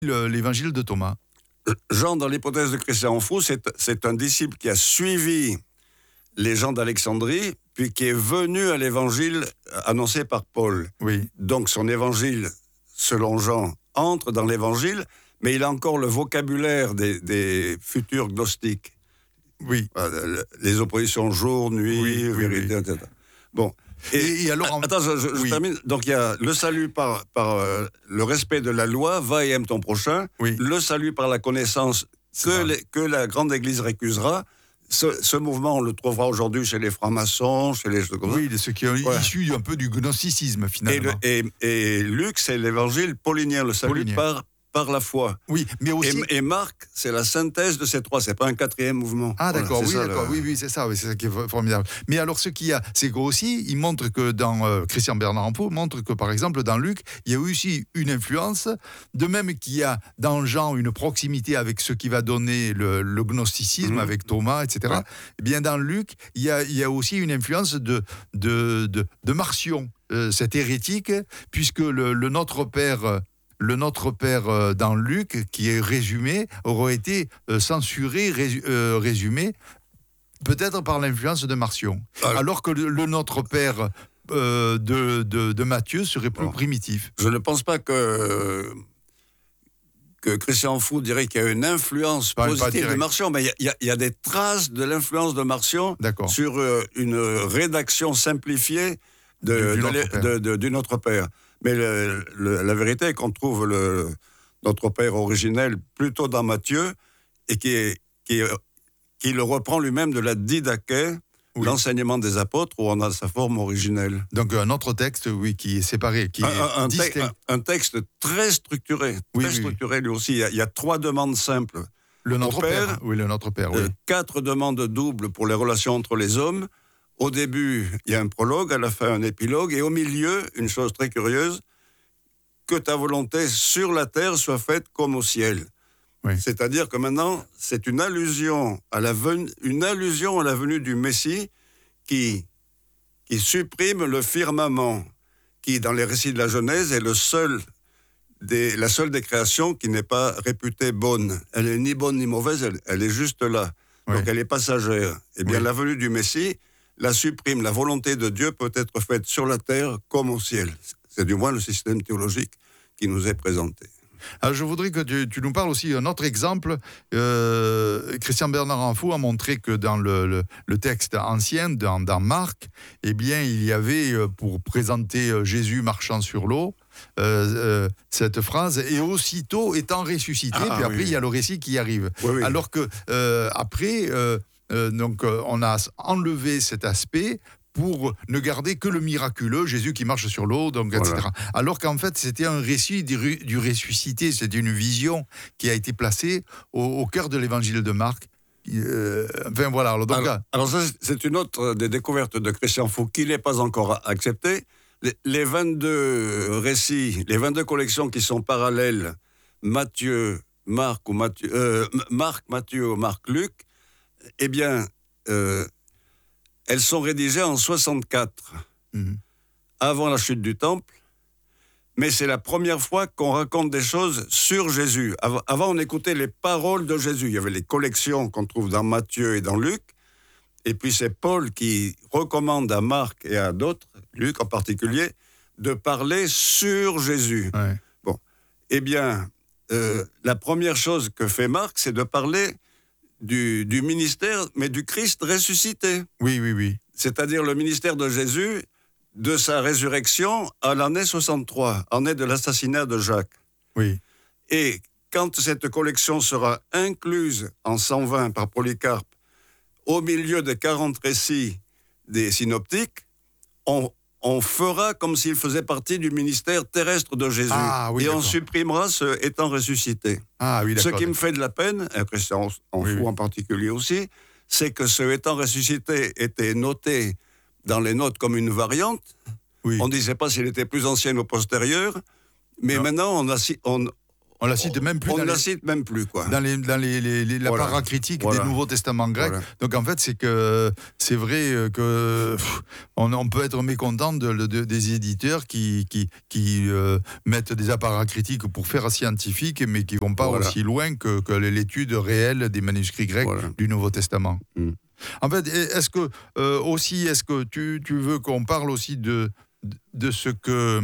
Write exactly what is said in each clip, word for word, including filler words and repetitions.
le- l'évangile de Thomas. Jean, dans l'hypothèse de Christian Fou, c'est, c'est un disciple qui a suivi les gens d'Alexandrie, puis qui est venu à l'évangile annoncé par Paul. Oui. Donc son évangile, selon Jean, entre dans l'évangile, mais il a encore le vocabulaire des, des futurs gnostiques. Oui. Les oppositions jour, nuit, Oui, oui, vérité, oui. et cetera. Bon. Et, et alors, en- Attends, je, je- je oui. termine. Donc, il y a le salut par, par euh, le respect de la loi, va et aime ton prochain. Oui. Le salut par la connaissance que, les, que la grande Église récusera. Ce, ce mouvement, on le trouvera aujourd'hui chez les francs-maçons, chez les... Oui, de ceux qui ont Ouais. issu un peu du gnosticisme, Et, finalement. le, et, et Luc, c'est l'évangile paulinien, le salut Paulinien. par, par la foi. Oui, mais aussi... Et, et Marc, c'est la synthèse de ces trois, c'est pas un quatrième mouvement. Ah Voilà, d'accord, c'est oui, ça, d'accord, le- oui, oui, c'est ça, oui, c'est ça qui est for- formidable. Mais alors, ce qu'il y a, c'est qu'aussi, il montre que dans euh, Christian Bernard Rampeau montre que par exemple dans Luc, il y a aussi une influence, de même qu'il y a dans Jean une proximité avec ce qui va donner le, le gnosticisme Mhm. avec Thomas, et cetera. Ouais. Eh bien dans Luc, il y a, il y a aussi une influence de de de, de Marcion, euh, cet hérétique, puisque le, le Notre Père. euh, Le Notre Père euh, dans Luc, qui est résumé, aurait été euh, censuré, résu- euh, résumé, peut-être par l'influence de Marcion. Alors- Alors que le, le Notre Père euh, de, de, de Matthieu serait plus Bon. primitif. Je ne pense pas que, que Christian Fou dirait qu'il y a une influence Pas- pas positive direct. de Marcion, mais il y a- il y, a, il y a des traces de l'influence de Marcion D'accord. sur euh, une rédaction simplifiée de, Du- du de Notre l'é- Père. de- de- du Notre Père. Mais le- le- la vérité est qu'on trouve le Notre Père originel plutôt dans Matthieu et qui, est, qui, est- qui le reprend lui-même de la Didaché, Oui. l'enseignement des apôtres, où on a sa forme originelle. Donc un autre texte, oui, qui est séparé, qui Un, est un- un te- distinct. un- un texte très structuré, très Oui, oui, oui. structuré lui aussi. Il y, a, il y a trois demandes simples. Le Notre au Père, Père, oui, le Notre Père, oui. Euh, quatre demandes doubles pour les relations entre les hommes. Au début, il y a un prologue, à la fin, un épilogue. Et au milieu, une chose très curieuse, que ta volonté sur la terre soit faite comme au ciel. Oui. C'est-à-dire que maintenant, c'est une allusion à la venue, une allusion à la venue du Messie qui, qui supprime le firmament, qui, dans les récits de la Genèse, est le seul des, la seule des créations qui n'est pas réputée bonne. Elle est ni bonne ni mauvaise, elle, elle est juste là. Oui. Donc elle est passagère. Eh bien, Oui. la venue du Messie la supprime. La volonté de Dieu peut être faite sur la terre comme au ciel. C'est du moins le système théologique qui nous est présenté. Alors, je voudrais que tu, tu nous parles aussi d'un autre exemple. Euh, Christian Bernard Rampeau a montré que dans le, le, le texte ancien, dans, dans Marc, eh bien, il y avait, euh, pour présenter euh, Jésus marchant sur l'eau, euh, euh, cette phrase, et aussitôt étant ressuscité, Ah, puis après, oui. il y a le récit qui arrive. Oui, oui. Alors que, euh, après, euh, euh, donc, euh, on a enlevé cet aspect pour ne garder que le miraculeux, Jésus qui marche sur l'eau, donc, Voilà. et cetera. Alors qu'en fait, c'était un récit du, ru- du ressuscité, c'était une vision qui a été placée au, au cœur de l'évangile de Marc. Euh, enfin voilà, alors, donc, Alors, là, alors ça, c'est une autre des découvertes de Christian Fou qui n'est pas encore acceptée. Les, les vingt-deux récits, les vingt-deux collections qui sont parallèles, Matthieu, Marc ou Matthieu, euh, M- Marc, Matthieu ou Marc, Luc, eh bien, euh, elles sont rédigées en soixante-quatre, Mhm. avant la chute du temple. Mais c'est la première fois qu'on raconte des choses sur Jésus. Av- Avant, on écoutait les paroles de Jésus. Il y avait les collections qu'on trouve dans Matthieu et dans Luc. Et puis c'est Paul qui recommande à Marc et à d'autres, Luc en particulier, de parler sur Jésus. ouais. Bon, eh bien, euh, la première chose que fait Marc, c'est de parler du, du ministère, mais du Christ ressuscité. oui, oui, oui. C'est-à-dire le ministère de Jésus, de sa résurrection à l'année soixante-trois, année de l'assassinat de Jacques. oui. Et quand cette collection sera incluse en cent vingt par Polycarpe, au milieu des quarante récits des synoptiques, on, on fera comme s'il faisait partie du ministère terrestre de Jésus. Ah, oui, et on d'accord. supprimera ce étant ressuscité. Ah oui, Ce d'accord. qui me fait de la peine, et Christian en Oui, fout oui. en particulier aussi, c'est que ce étant ressuscité était noté dans les notes comme une variante. Oui. On ne disait pas s'il était plus ancien ou postérieur, mais Non. maintenant on, a, si- on, On la cite même plus. On ne la les... cite même plus, quoi. Dans, les, dans les, les, les, la voilà. paracritique voilà. des Nouveaux Testaments grecs. Voilà. Donc en fait, c'est que c'est vrai que pff, on, on peut être mécontent de, de, des éditeurs qui, qui, qui euh, mettent des aparacritiques pour faire scientifique, mais qui ne vont pas voilà. aussi loin que, que l'étude réelle des manuscrits grecs voilà. du Nouveau Testament. Mm. En fait, est-ce que euh, aussi, est-ce que tu, tu veux qu'on parle aussi de, de ce que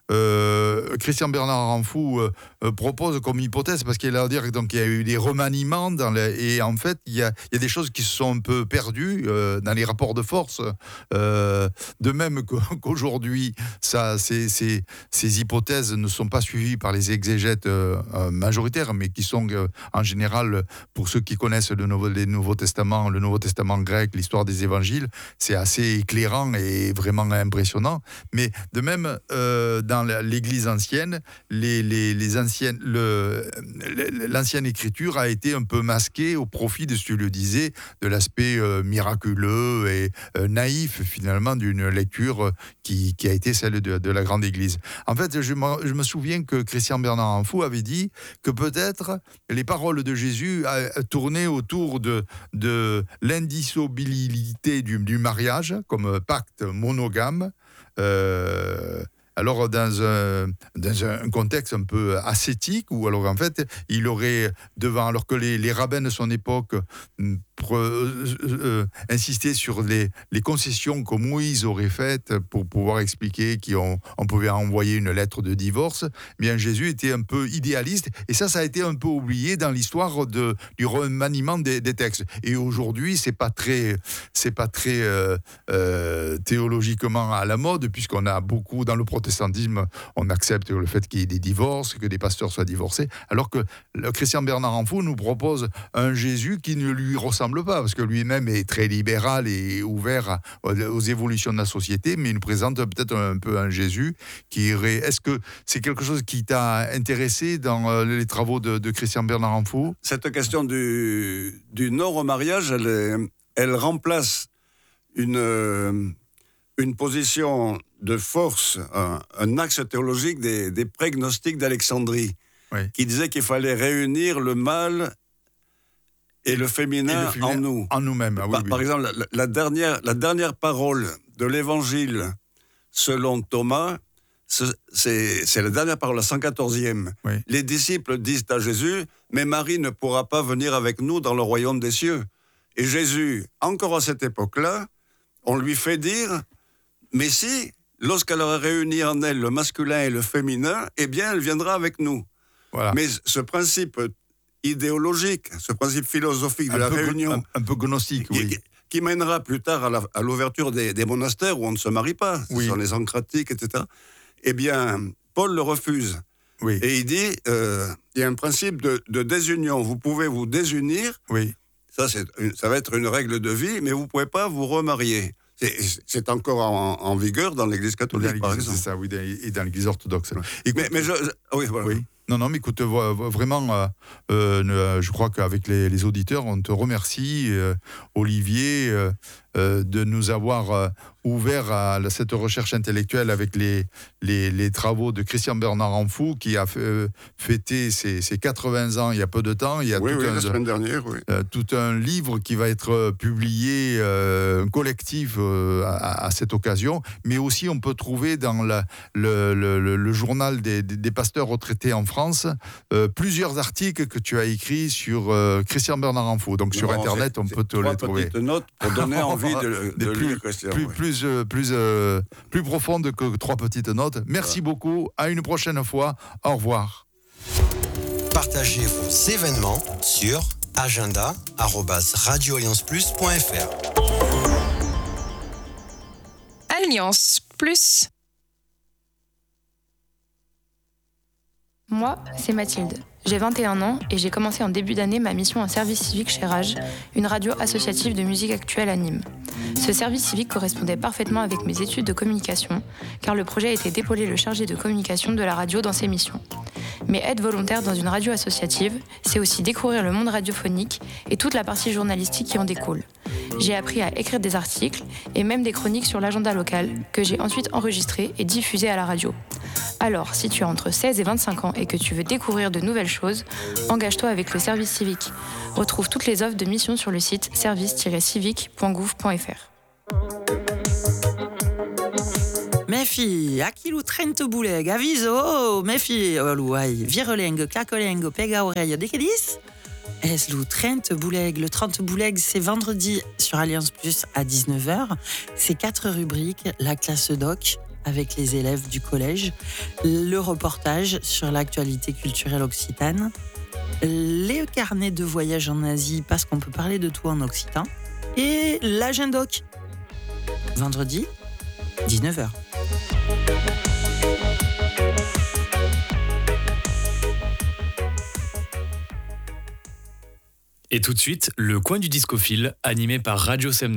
euh, Christian Bernard Ranfou euh, euh, propose comme hypothèse, parce qu'il a à dire donc il y a eu des remaniements dans les, et en fait il y, a, il y a des choses qui se sont un peu perdues euh, dans les rapports de force, euh, de même qu'aujourd'hui ça, ces, ces, ces hypothèses ne sont pas suivies par les exégètes euh, majoritaires, mais qui sont euh, en général, pour ceux qui connaissent le Nouveau, les Nouveaux Testaments, le Nouveau Testament grec, l'histoire des évangiles, c'est assez éclairant et vraiment impressionnant. Mais de même, euh, dans l'Église ancienne, les, les, les anciennes, le, l'ancienne écriture a été un peu masquée au profit de ce que tu le disais, de l'aspect euh, miraculeux et euh, naïf finalement d'une lecture qui, qui a été celle de, de la grande Église. En fait, je me, je me souviens que Christian Bernard Ranfou avait dit que peut-être les paroles de Jésus tournaient autour de, de l'indissolubilité du, du mariage comme pacte monogame. Euh, alors dans un, dans un contexte un peu ascétique, où alors en fait il aurait devant, alors que les, les rabbins de son époque Pre, euh, euh, insister sur les, les concessions que Moïse aurait faites pour pouvoir expliquer qu'on on pouvait envoyer une lettre de divorce, bien Jésus était un peu idéaliste, et ça, ça a été un peu oublié dans l'histoire de, du remaniement des, des textes. Et aujourd'hui, c'est pas très, c'est pas très euh, euh, théologiquement à la mode, puisqu'on a beaucoup, dans le protestantisme, on accepte le fait qu'il y ait des divorces, que des pasteurs soient divorcés, alors que le Christian Bernard Ranfou nous propose un Jésus qui ne lui ressemble pas, parce que lui-même est très libéral et ouvert à, aux évolutions de la société, mais il nous présente peut-être un peu un Jésus qui irait... Est-ce que c'est quelque chose qui t'a intéressé dans les travaux de, de Christian Bernard Ranfou ? Cette question du, du non au mariage, elle, est, elle remplace une, une position de force, un, un axe théologique des, des pré-gnostiques d'Alexandrie, oui. qui disait qu'il fallait réunir le mâle et le féminin, et le féminin en nous. En nous-mêmes, ah oui, par, oui. par exemple, la, la, dernière, la dernière parole de l'Évangile selon Thomas, c'est, c'est la dernière parole, la cent quatorzième. Oui. Les disciples disent à Jésus, « Mais Marie ne pourra pas venir avec nous dans le royaume des cieux. » Et Jésus, encore à cette époque-là, on lui fait dire, « Mais si, lorsqu'elle aura réuni en elle le masculin et le féminin, eh bien, elle viendra avec nous. Voilà. » Mais ce principe idéologique, ce principe philosophique de un la peu, réunion... Un, un peu gnostique, oui. Qui, qui mènera plus tard à, la, à l'ouverture des, des monastères où on ne se marie pas, oui. ce sont les encratiques, et cetera. Eh bien, Paul le refuse. Oui. Et il dit, euh, il y a un principe de, de désunion. Vous pouvez vous désunir, oui. ça, c'est une, ça va être une règle de vie, mais vous ne pouvez pas vous remarier. C'est, c'est encore en, en vigueur dans l'Église catholique, l'Église, par exemple. C'est ça, oui, et dans l'Église orthodoxe. Ouais. Écoute, mais, mais je, je, oui, voilà. Oui. Non, non, mais écoute, vraiment, euh, euh, je crois qu'avec les, les auditeurs, on te remercie, euh, Olivier, euh, euh, de nous avoir euh, ouvert à cette recherche intellectuelle avec les, les, les travaux de Christian Bernard Ranfou, qui a fait, euh, fêté ses, ses quatre-vingts ans il y a peu de temps. Il y a oui, tout oui, un, la semaine dernière, oui. Euh, tout un livre qui va être publié, euh, un collectif euh, à, à cette occasion, mais aussi on peut trouver dans la, le, le, le, le journal des, des, des pasteurs retraités en France euh, plusieurs articles que tu as écrits sur euh, Christian Bernard Ranfou. Donc non, sur Internet, on peut te les trouver. Trois petites notes pour donner envie de, de plus, lire Christian. Plus, oui. plus, euh, plus, euh, plus profonde que trois petites notes. Merci ouais. beaucoup. À une prochaine fois. Au revoir. Partagez vos événements sur agenda arobase radio alliance plus point f r. Alliance Plus. Moi, c'est Mathilde. J'ai vingt et un ans et j'ai commencé en début d'année ma mission en service civique chez Rage, une radio associative de musique actuelle à Nîmes. Ce service civique correspondait parfaitement avec mes études de communication, car le projet était d'épauler le chargé de communication de la radio dans ses missions. Mais être volontaire dans une radio associative, c'est aussi découvrir le monde radiophonique et toute la partie journalistique qui en découle. J'ai appris à écrire des articles et même des chroniques sur l'agenda local que j'ai ensuite enregistrées et diffusées à la radio. Alors, si tu as entre seize et vingt-cinq ans et que tu veux découvrir de nouvelles choses, engage-toi avec le service civique. Retrouve toutes les offres de mission sur le site service tiret civique point gouv point f r. Mes filles, aquilo trente bouleg, aviso, mes filles, oluai, vireleng, clacoleng, pega oreille, décadis. Es lou trente bouleg, le trente bouleg, c'est vendredi sur Alliance Plus à dix-neuf heures. C'est quatre rubriques, la classe doc avec les élèves du collège, le reportage sur l'actualité culturelle occitane, les carnets de voyage en Asie parce qu'on peut parler de tout en occitan, et l'agenda doc. Vendredi, dix-neuf heures. Et tout de suite, le coin du discophile, animé par Radio Semno.